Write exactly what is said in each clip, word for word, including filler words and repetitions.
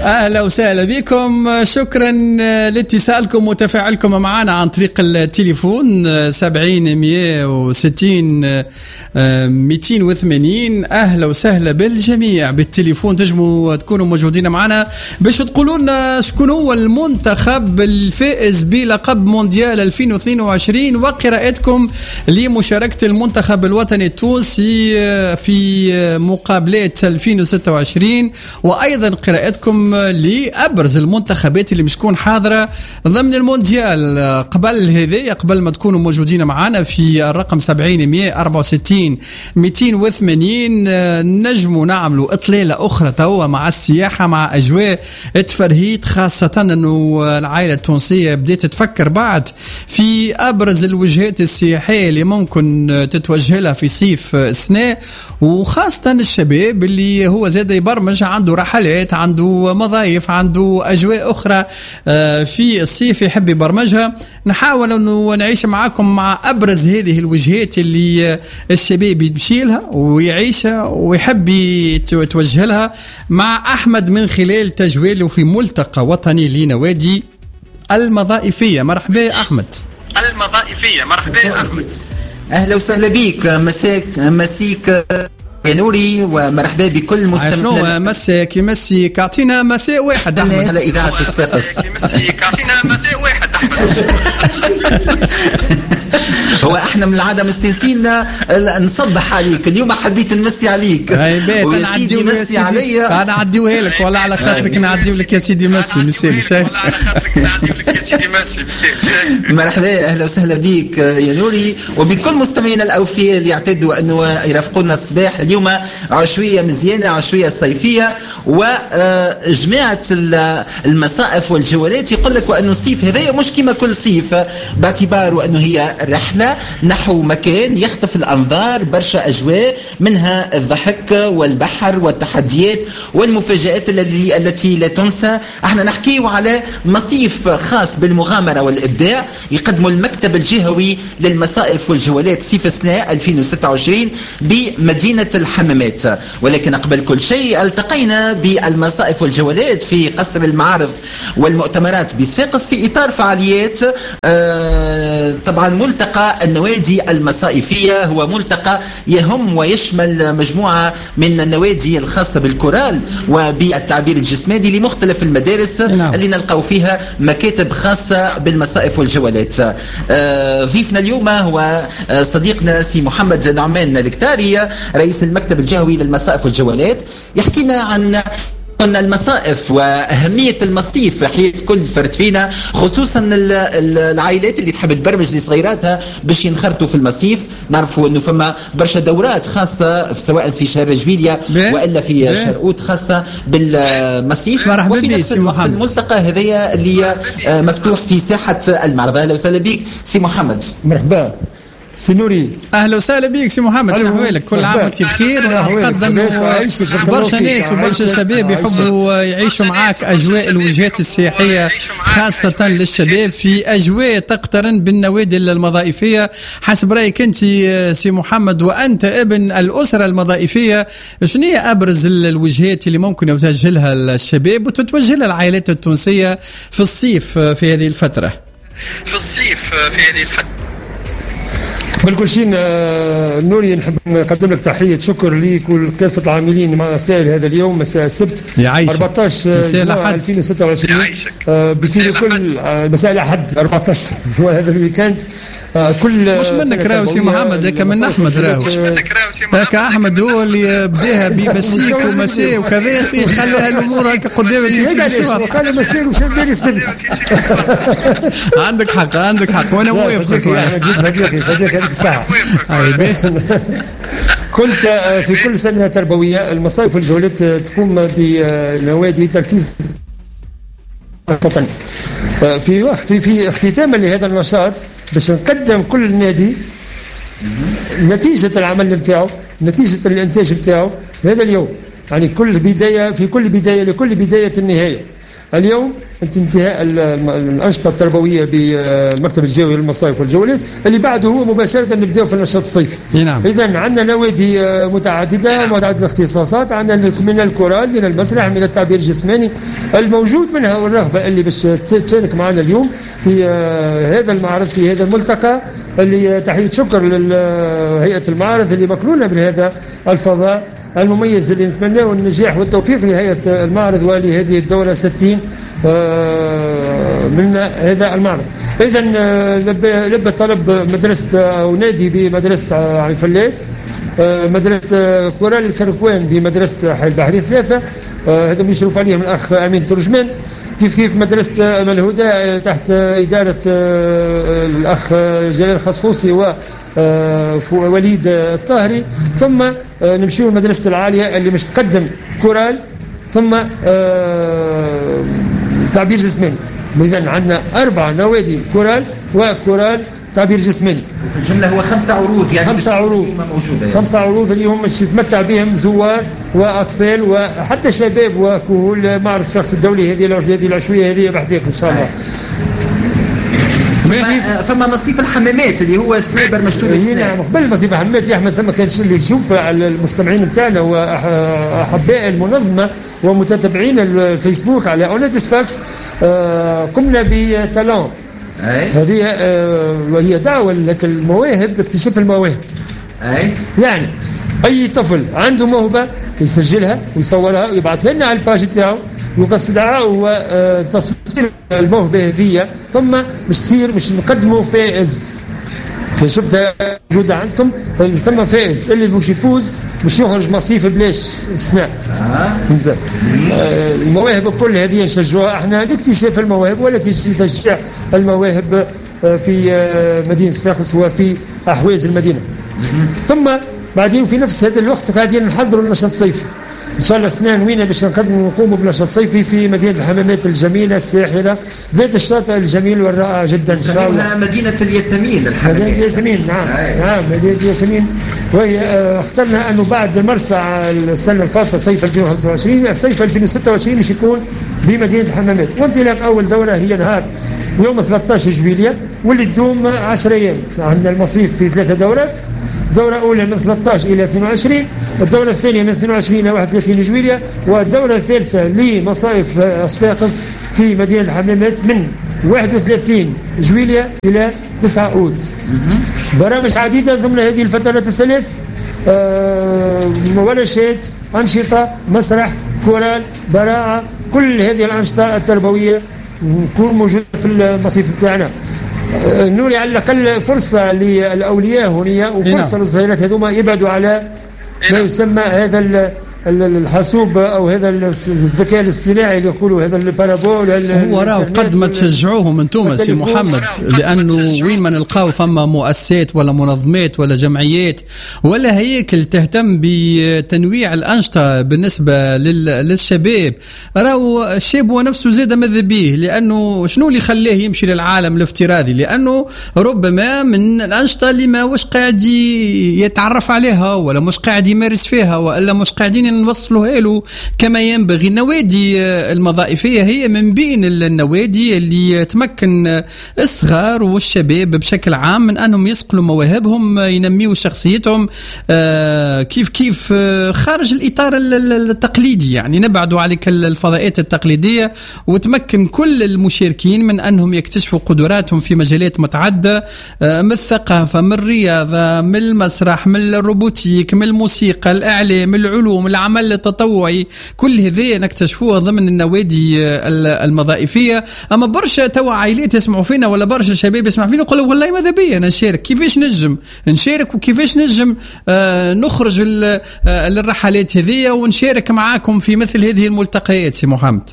أهلا وسهلا بكم. شكرا لاتصالكم وتفاعلكم معنا عن طريق التليفون سبعين مية وستين مئتين وثمانين. أهلا وسهلا بالجميع بالتليفون. تجموا تكونوا موجودين معنا باش تقولوا لنا شكون هو المنتخب الفائز بلقب مونديال ألفين واثنين وعشرين وقراءتكم لمشاركة المنتخب الوطني التونسي في مقابلات ألفين وستة وعشرين، وأيضا قراءتكم لأبرز المنتخبات اللي مش تكون حاضرة ضمن المونديال. قبل هذه قبل ما تكونوا موجودين معنا في الرقم سبعين مية أربعة وستين مئتين وثمانين نجموا نعملوا إطلالة أخرى توا مع السياحة، مع أجواء التفرهيد، خاصة أنه العائلة التونسية بدأت تفكر بعد في أبرز الوجهات السياحية اللي ممكن تتوجه لها في صيف السنة، وخاصة الشباب اللي هو زاد يبرمج عنده رحلات، عنده مضايف، عنده أجواء أخرى في الصيف يحب يبرمجها. نحاول أنه نعيش معاكم مع أبرز هذه الوجهات اللي الشباب يمشي لها ويعيشها ويحب يتوجه لها مع أحمد من خلال تجويله في ملتقى وطني لنوادي المضائفية. مرحبا أحمد. المضائفية مرحبا أحمد. أهلا وسهلا بك. مساك مسيك يا نوري ومرحبا بكل مستمعينا. شنو مساك يمسيك؟ اعطينا مساء واحد احمد على اذاعه صفاقس. يمسيك اعطينا مساء واحد احمد. هو احنا من العاده مستنسين نصبح عليك، اليوم حبيت نمسي عليك ويسيدي مسي عليا. انا عديوها لك والله على خاطرك نعديو لك يا سيدي مسي. مسي شيء مرحبا. اهلا وسهلا بك يا نوري وبكل مستمعينا الاوفياء اللي يعتدوا انه يرافقونا الصباح. اليوم عشوية مزيانة، عشوية صيفية، وجماعة المصائف والجولات يقول لك وأنه الصيف هذا مش كما كل صيف، باعتبار وأنه هي رحلة نحو مكان يخطف الأنظار، برشا أجواء منها الضحك والبحر والتحديات والمفاجآت التي التي لا تنسى. احنا نحكيه على مصيف خاص بالمغامرة والإبداع يقدمه المكتب الجهوي للمصائف والجولات صيف السنة ألفين وستة وعشرين بمدينة الحمامات. ولكن قبل كل شيء التقينا بالمصائف والجولات في قصر المعارض والمؤتمرات بصفاقس في إطار فعاليات آه طبعا ملتقى النوادي المصائفية. هو ملتقى يهم ويشمل مجموعة من النوادي الخاصة بالكورال وبالتعبير الجسماني لمختلف المدارس نعم. اللي نلقاو فيها مكاتب خاصة بالمصائف والجولات. آه ضيفنا اليوم هو صديقنا سي محمد نعمان الكتاري رئيس المكتب الجهوي للمصائف والجولات، يحكينا عن المصائف وأهمية المصيف في حياة كل فرد فينا، خصوصا العائلات اللي تحب تبرمج لصغيراتها باش ينخرطوا في المصيف. نعرفوا انه فما برشا دورات خاصة سواء في شهر جويلية والا في شهر اوت خاصة بالمصيف. وفي نفس الوقت الملتقى هذايا اللي مفتوح في ساحة المعرض. اهلا وسهلا بك سي محمد. مرحبا سي نوري. اهلا وسهلا بك سي محمد. شنو احوالك؟ كل عام وانت بخير. ونتقدم برشا ناس وبرشا شباب يحبوا يعيشوا معاك اجواء الوجهات السياحيه خاصه للشباب في اجواء تقترن بالنوادي المضائفيه. حسب رايك انت سي محمد وانت ابن الاسره المضائفيه، شنو هي ابرز الوجهات اللي ممكن يتوجه لها الشباب وتتوجه لها العائلات التونسيه في الصيف في هذه الفتره؟ في الصيف في هذه الفتره قبل كل شيء نوري نحب نقدم لك تحية شكر ليك ولكافة العاملين مع سائل هذا اليوم مساء السبت أربعطاش جوان ألفين وستة وعشرين بيصير كل مساء الأحد أربعطاش هذا الويكند. كل مش منك راهو سي محمد، هيك من احمد راهو هيك احمد هو اللي بداها بمسيك ومساء وكذا في خلى الامور هيك قدامك. قال مساء وشدني السبت. عندك حق عندك حق وانا موافقك. هذيك الساعه كنت في كل سنه تربويه المصايف والجولات تقوم بنوادي تركيز وطني. في وقت في اختتاما لهذا النشاط باش نقدم كل نادي نتيجة العمل نتاعو، نتيجة الانتاج نتاعو هذا اليوم. يعني كل بداية في كل بداية لكل بداية النهاية. اليوم انتهاء الأنشطة التربوية بالمكتب الجوي للمصايف والجولات، اللي بعده هو مباشرة نبدأ في النشاط الصيفي. نعم. إذن عندنا نوادي متعددة متعددة الاختصاصات، عندنا من الكورال، من المسرح، من التعبير الجسماني الموجود منها، والرغبة اللي باش تشارك معنا اليوم في هذا المعرض، في هذا الملتقى اللي تحية شكر لهيئة المعرض اللي مكلولة بهذا الفضاء المميز اللي نتمناه النجاح والتوفيق لهيئة المعرض ولهذه الدورة ستين من هذا المعرض. إذا لبى طلب مدرسة أو نادي بمدرسة عين فلات، مدرسة كورال الكركوان بمدرسة حي البحري ثلاثة، هذا يشرف عليهم الأخ أمين ترجمان، كيف كيف مدرسة أمل الهدى تحت إدارة الأخ جلال خصفوصي ووليد الطاهري، ثم نمشيو المدرسة العالية اللي مش تقدم كورال ثم تعبير جسماني. إذن عندنا أربع نوادي كورال وكورال تعبير جسماني. في الجملة هو خمسة عروض، يعني خمسة عروض موجودة، خمسة عروض اللي هم يتمتع بهم زوار وأطفال وحتى شباب وكهول معرض صفاقس الدولي. هذه هذه العشوية هذه بحذاك إن شاء الله. فما, فما مصيف الحمامات اللي هو سنابر مشتوب السناب. نعم، قبل مصيف الحمامات يا احمد ثم كانش اللي يشوف على المستمعين بتاعنا واحباء المنظمه ومتتبعين الفيسبوك على اولاد صفاقس، آه قمنا بتالون. هذه آه وهي دعوه لك المواهب لاكتشاف المواهب. أي. يعني اي طفل عنده موهبه يسجلها ويصورها ويبعثها لنا على الباج بتاعه وقصدها وتصوير الموهبة هذه، ثم مش تصير مش نقدموا فائز. شفتها موجودة عندكم، ثم فائز اللي مش يفوز مش يخرج مصيف بلاش السنة. آه. المواهب الكل هذه نشجعوها احنا لاكتشاف المواهب والتي تشجع المواهب في مدينة صفاقس وفي أحواز المدينة. ثم بعدين في نفس هذا الوقت قاعدين نحضروا النشاط الصيفي ان شاء الله سنان وين باش نقدموا نقوموا بنشاط صيفي في مدينه الحمامات الجميله الساحره ذات الشاطئ الجميل والرائع جدا ان شاء الله. مدينه الياسمين الحمامات. مدينه الياسمين نعم. نعم مدينه الياسمين، وهي اخترنا انه بعد المرسى السنه الفاتحه صيف ألفين وخمسة وعشرين صيف ألفين وستة وعشرين مش يكون بمدينه الحمامات. وانطلاق اول دوره هي نهار يوم ثلاثة عشر جويلية واللي تدوم عشرة ايام. عندنا المصيف في ثلاثه دورات، دورة أولى من ثلاثة عشر إلى اثنين وعشرين، الدورة الثانية من اثنين وعشرين إلى واحد وثلاثين جويلية، والدورة الثالثة لمصايف صفاقس في مدينة الحمامات من واحد وثلاثين جويلية إلى تسعة أود. برامج عديدة ضمن هذه الفترات الثلاث، آه ورشات، أنشطة، مسرح، كورال، براعة، كل هذه الأنشطة التربوية نكون موجودة في المصيف بتاعنا. نوري على الأقل فرصة للأولياء هنا وفرصة للصغيرات هذوما يبعدوا على ما يسمى هذا الحاسوب أو هذا الذكاء الاصطناعي اللي يقولوا هذا البارابول. هو راهو قد ما تشجعوهم انتم سي محمد، لأنه وين ما نلقاو ثم مؤسسات ولا منظمات ولا جمعيات ولا هيكل تهتم بتنويع الأنشطة بالنسبة للشباب، راهو الشاب هو نفسه زاد ماذا به، لأنه شنو اللي خلاه يمشي للعالم الافتراضي؟ لأنه ربما من الأنشطة اللي ما وش قاعد يتعرف عليها ولا مش قاعد يمارس فيها ولا مش قاعدين نوصلوها له كما ينبغي. النوادي المضائفية هي من بين النوادي اللي تمكن الصغار والشباب بشكل عام من أنهم يصقلوا مواهبهم، ينميوا شخصيتهم كيف كيف خارج الإطار التقليدي، يعني نبعدوا عليك الفضاءات التقليدية وتمكن كل المشاركين من أنهم يكتشفوا قدراتهم في مجالات متعددة، من الثقافة، من الرياضة، من المسرح، من الروبوتيك، من الموسيقى، الإعلام، العلوم، العمل التطوعي، كل هذه نكتشفوها ضمن النوادي المضائفية. أما برشا توا عائلات يسمعوا فينا ولا برشا شباب يسمعوا فينا يقولوا والله ماذا بيا نشارك، كيفاش نجم نشارك وكيفاش نجم آه نخرج للرحلات هذه ونشارك معاكم في مثل هذه الملتقيات. سي محمد.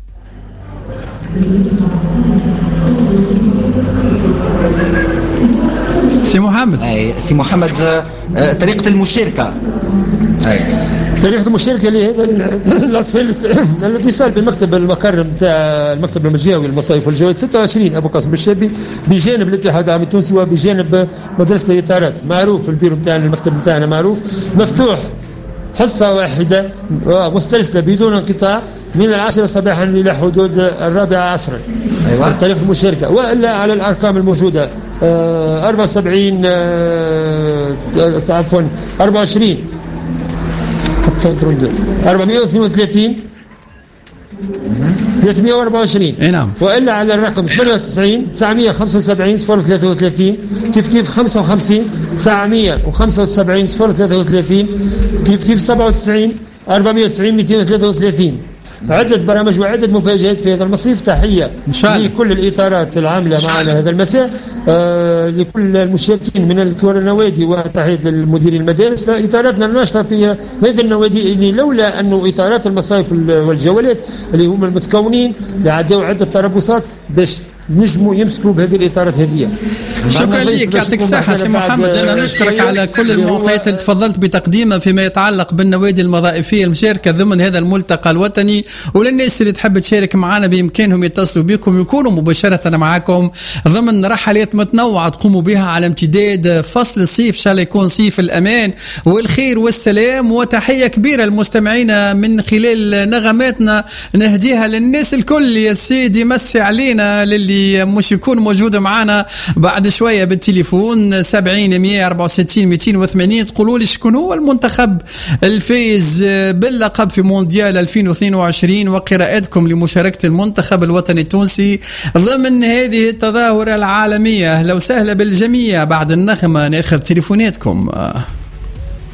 سي محمد. أي سي محمد، آه طريقة المشاركة. أي. طريقة المشاركة لهذا الأطفال الاتصال بالمكتب المقر نتاع المكتب المجاوي للمصايف والجوائز ستة وعشرين أبو قاسم الشابي بجانب الاتحاد العام التونسي وبجانب مدرسة الإطارات، معروف البيرو نتاعنا المكتب نتاعنا معروف، مفتوح حصة واحدة مسترسلة بدون انقطاع من العاشرة صباحا إلى حدود الرابعة عصرا. أيوة. تاريخ المشاركة، وإلا على الأرقام الموجودة آه أربعة وسبعين آه عفوا أربعة وعشرين أربعمائة واثنين وثلاثين ثلاثمائة وأربعة وعشرين. اي نعم. والا على الرقم ثمانية وتسعين تسعمائة وخمسة وسبعين صفر ثلاثة وثلاثين، كيف كيف خمسة وخمسين تسعمائة وخمسة وسبعين صفر ثلاثة وثلاثين، كيف كيف سبعة وتسعين أربعمائة وتسعين مئتين وثلاثة وثلاثين. عدة برامج وعدة مفاجآت في هذا المصيف. تحية لكل الإطارات العاملة معنا هذا المساء، آه لكل المشاركين من النوادي، وتحية للمديرين المدارس. إطاراتنا الناشطة في هذه النوادي اللي لولا أنه إطارات المصايف والجولات اللي هم المتكونين لعدوا عدة تربصات باش نجموا يمسكوا بهذه الاطارات هذه. شكرا لك، يعطيك الصحه سي محمد. انا نشكرك على كل المعطيات اللي تفضلت بتقديمها فيما يتعلق بالنوادي الوظائفيه المشاركه ضمن هذا الملتقى الوطني. وللناس اللي تحب تشارك معنا بامكانهم يتصلوا بكم، يكونوا مباشره معكم ضمن رحلات متنوعه تقوموا بها على امتداد فصل الصيف. ان شاء الله يكون صيف الامان والخير والسلام. وتحيه كبيره للمستمعين من خلال نغماتنا نهديها للناس الكل. يا سيدي مسي علينا للي مش يكون موجود معنا بعد شوية بالتليفون سبعين مئة أربعة وستين مئتين وثمانين. تقولوا لي شكون هو المنتخب الفائز باللقب في مونديال ألفين واثنين وعشرين، وقراءتكم لمشاركة المنتخب الوطني التونسي ضمن هذه التظاهرة العالمية. أهلا وسهلا بالجميع. بعد النغمة ناخذ تليفوناتكم.